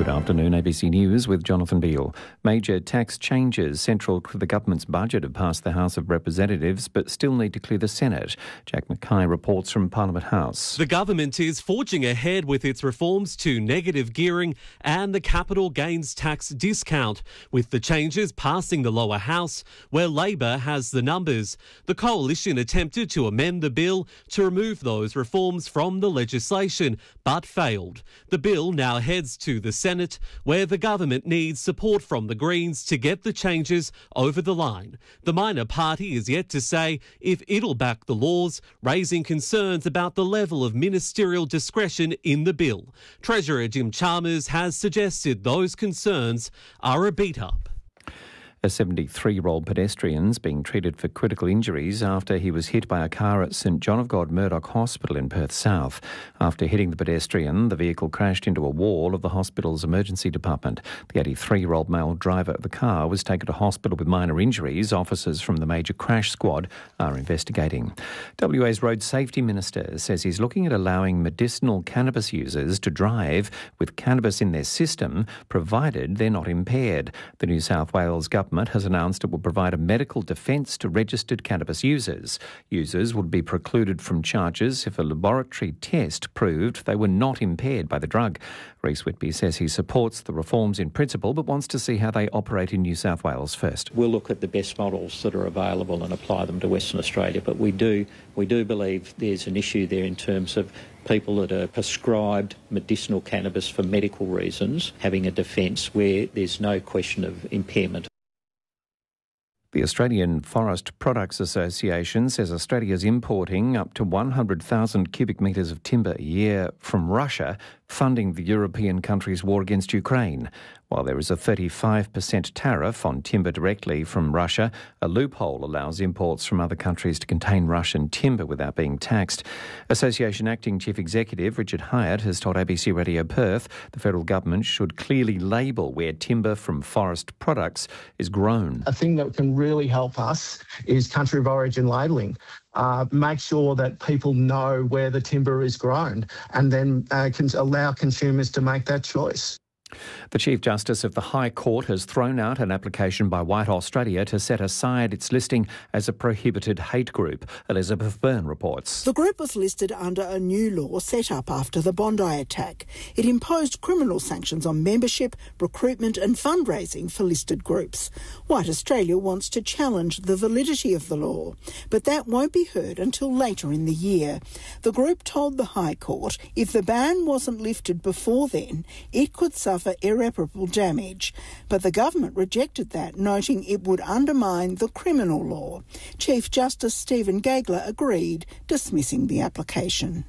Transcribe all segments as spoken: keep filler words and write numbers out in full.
Afternoon, A B C News with Jonathan Beale. Major tax changes central to the government's budget have passed the House of Representatives but still need to clear the Senate. Jack Mackay reports from Parliament House. The government is forging ahead with its reforms to negative gearing and the capital gains tax discount, with the changes passing the lower house, where Labor has the numbers. The coalition attempted to amend the bill to remove those reforms from the legislation, but failed. The bill now heads to the Senate, where the government needs support from the Greens to get the changes over the line. The minor party is yet to say if it'll back the laws, raising concerns about the level of ministerial discretion in the bill. Treasurer Jim Chalmers has suggested those concerns are a beat-up. A seventy-three-year-old pedestrian is being treated for critical injuries after he was hit by a car at St John of God Murdoch Hospital in Perth South. After hitting the pedestrian, the vehicle crashed into a wall of the hospital's emergency department. The eighty-three-year-old male driver of the car was taken to hospital with minor injuries. Officers from the major crash squad are investigating. W A's Road Safety Minister says he's looking at allowing medicinal cannabis users to drive with cannabis in their system, provided they're not impaired. The New South Wales government has announced it will provide a medical defence to registered cannabis users. Users would be precluded from charges if a laboratory test proved they were not impaired by the drug. Rhys Whitby says he supports the reforms in principle but wants to see how they operate in New South Wales first. We'll look at the best models that are available and apply them to Western Australia, but we do, we do believe there's an issue there in terms of people that are prescribed medicinal cannabis for medical reasons having a defence where there's no question of impairment. The Australian Forest Products Association says Australia is importing up to one hundred thousand cubic metres of timber a year from Russia, funding the European country's war against Ukraine. While there is a thirty-five percent tariff on timber directly from Russia, a loophole allows imports from other countries to contain Russian timber without being taxed. Association Acting Chief Executive Richard Hyatt has told A B C Radio Perth the federal government should clearly label where timber from forest products is grown. A thing that can really help us is country of origin labelling. Uh, make sure that people know where the timber is grown and then uh, can allow consumers to make that choice. The Chief Justice of the High Court has thrown out an application by White Australia to set aside its listing as a prohibited hate group. Elizabeth Byrne reports. The group was listed under a new law set up after the Bondi attack. It imposed criminal sanctions on membership, recruitment and fundraising for listed groups. White Australia wants to challenge the validity of the law, but that won't be heard until later in the year. The group told the High Court if the ban wasn't lifted before then, it could suffer for irreparable damage. But the government rejected that, noting it would undermine the criminal law. Chief Justice Stephen Gageler agreed, dismissing the application.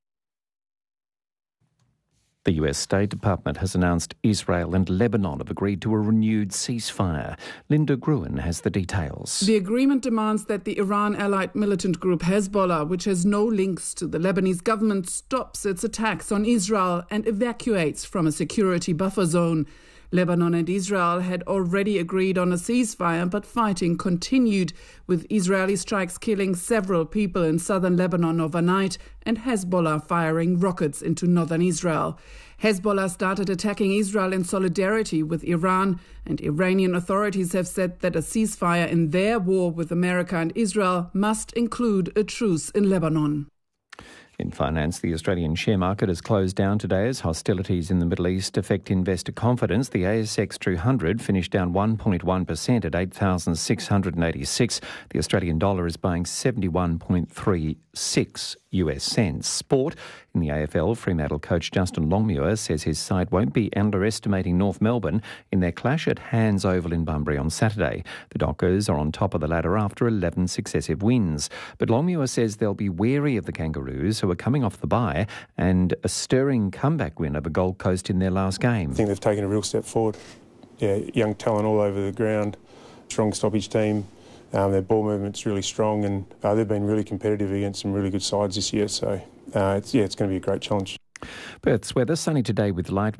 The U S State Department has announced Israel and Lebanon have agreed to a renewed ceasefire. Linda Gruen has the details. The agreement demands that the Iran-allied militant group Hezbollah, which has no links to the Lebanese government, stops its attacks on Israel and evacuates from a security buffer zone. Lebanon and Israel had already agreed on a ceasefire, but fighting continued, with Israeli strikes killing several people in southern Lebanon overnight and Hezbollah firing rockets into northern Israel. Hezbollah started attacking Israel in solidarity with Iran, and Iranian authorities have said that a ceasefire in their war with America and Israel must include a truce in Lebanon. In finance, the Australian share market has closed down today as hostilities in the Middle East affect investor confidence. The A S X two hundred finished down one point one percent at eight thousand six hundred eighty-six. The Australian dollar is buying seventy-one point three six U S cents. Sport. In the A F L, Fremantle coach Justin Longmuir says his side won't be underestimating North Melbourne in their clash at Hands Oval in Bunbury on Saturday. The Dockers are on top of the ladder after eleven successive wins. But Longmuir says they'll be wary of the Kangaroos, who are coming off the bye, and a stirring comeback win over Gold Coast in their last game. I think they've taken a real step forward. Yeah, young talent all over the ground, strong stoppage team. Um, their ball movement's really strong, and uh, they've been really competitive against some really good sides this year. So, uh, it's, yeah, it's going to be a great challenge. Perth's weather sunny today with light